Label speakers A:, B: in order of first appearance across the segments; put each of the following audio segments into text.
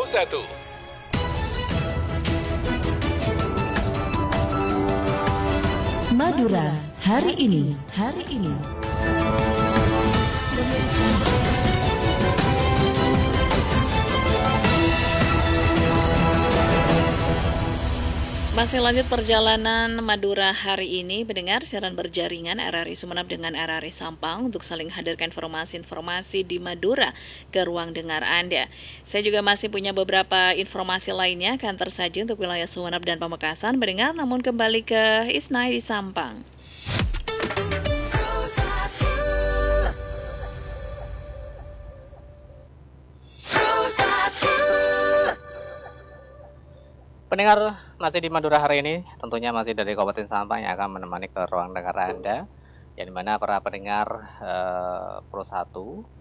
A: 1.
B: Madura hari ini.
C: Masih lanjut perjalanan Madura hari ini, mendengar siaran berjaringan RRI Sumeneb dengan RRI Sampang untuk saling hadirkan informasi-informasi di Madura ke ruang dengar Anda. Saya juga masih punya beberapa informasi lainnya akan tersaji untuk wilayah Sumeneb dan Pamekasan, mendengar namun kembali ke Isnai di Sampang.
D: Pendengar masih di Madura hari ini, tentunya masih dari Kabupaten Sampang yang akan menemani ke ruang dengar Anda, yang dimana para pendengar Pro 1,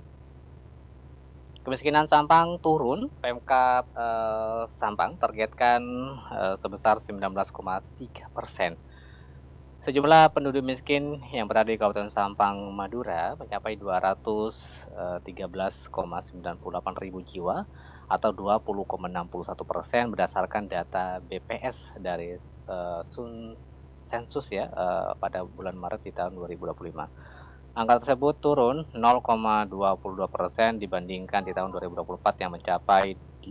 D: kemiskinan Sampang turun. PMK Sampang targetkan sebesar 19,3%. Sejumlah penduduk miskin yang berada di Kabupaten Sampang, Madura mencapai 213,98 ribu jiwa atau 20,61% berdasarkan data BPS dari sensus ya pada bulan Maret di tahun 2025. Angka tersebut turun 0,22% dibandingkan di tahun 2024 yang mencapai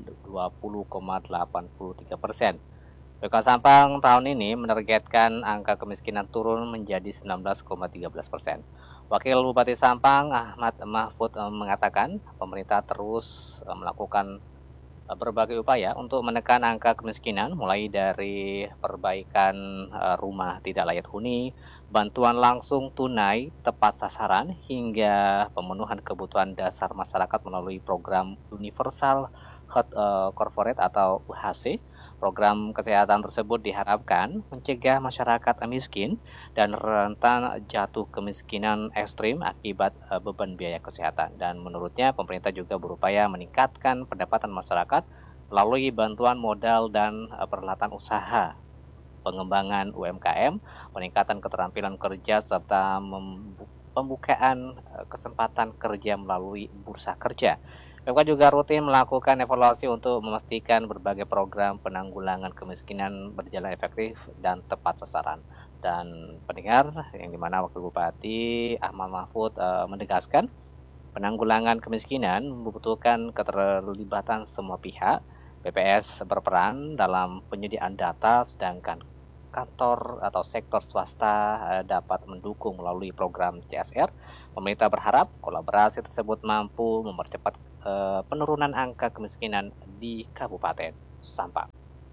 D: 20,83%. PMK Sampang tahun ini menargetkan angka kemiskinan turun menjadi 19,13%. Wakil Bupati Sampang Ahmad Mahfud mengatakan pemerintah terus melakukan berbagai upaya untuk menekan angka kemiskinan, mulai dari perbaikan rumah tidak layak huni, bantuan langsung tunai tepat sasaran, hingga pemenuhan kebutuhan dasar masyarakat melalui program Universal Health Corporate atau UHC. Program kesehatan tersebut diharapkan mencegah masyarakat miskin dan rentan jatuh kemiskinan ekstrim akibat beban biaya kesehatan. Dan menurutnya pemerintah juga berupaya meningkatkan pendapatan masyarakat melalui bantuan modal dan peralatan usaha, pengembangan UMKM, peningkatan keterampilan kerja, serta pembukaan kesempatan kerja melalui bursa kerja. PMK juga rutin melakukan evaluasi untuk memastikan berbagai program penanggulangan kemiskinan berjalan efektif dan tepat sasaran. Dan pendengar, yang dimana Wakil Bupati Ahmad Mahfud menegaskan penanggulangan kemiskinan membutuhkan keterlibatan semua pihak. BPS berperan dalam penyediaan data, sedangkan kantor atau sektor swasta dapat mendukung melalui program CSR. Pemerintah berharap kolaborasi tersebut mampu mempercepat penurunan angka kemiskinan di Kabupaten Sampang.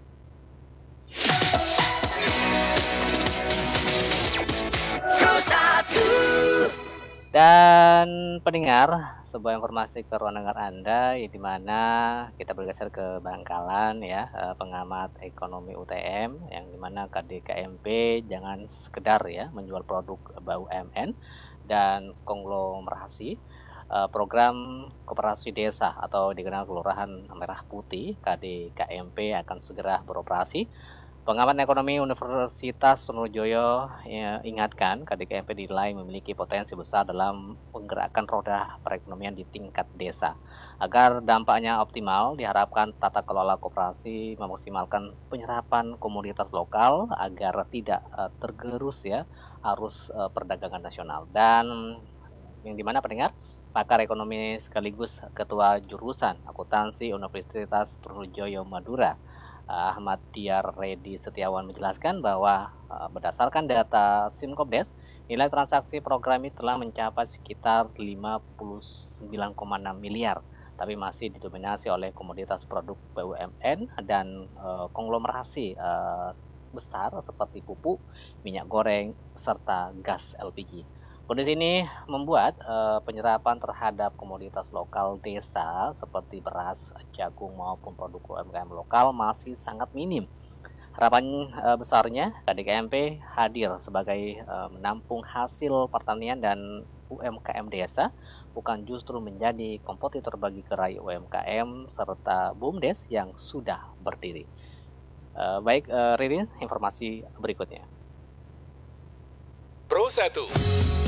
D: Dan pendengar, sebuah informasi ke ruang dengar Anda, di mana kita bergeser ke Bangkalan ya, pengamat ekonomi UTM, yang dimana KDKMP jangan sekedar ya menjual produk BUMN dan konglomerasi. Program Koperasi Desa atau dikenal Kelurahan Merah Putih KDKMP akan segera beroperasi. Pengamat ekonomi Universitas Trunojoyo ingatkan KDKMP dinilai memiliki potensi besar dalam menggerakkan roda perekonomian di tingkat desa. Agar dampaknya optimal, diharapkan tata kelola koperasi memaksimalkan penyerapan komoditas lokal agar tidak tergerus ya arus perdagangan nasional. Dan yang dimana pendengar, pakar ekonomi sekaligus ketua jurusan akuntansi Universitas Trunojoyo Madura, Ahmad Diar Redi Setiawan menjelaskan bahwa berdasarkan data Simkobdes, nilai transaksi program ini telah mencapai sekitar 59,6 miliar, tapi masih didominasi oleh komoditas produk BUMN dan konglomerasi besar seperti pupuk, minyak goreng, serta gas LPG. Kondisi ini membuat penyerapan terhadap komoditas lokal desa seperti beras, jagung maupun produk UMKM lokal masih sangat minim. Harapan besarnya KDKMP hadir sebagai menampung hasil pertanian dan UMKM desa, bukan justru menjadi kompetitor bagi gerai UMKM serta BUMDes yang sudah berdiri. Baik, Ririn, informasi berikutnya.
A: Pro 1.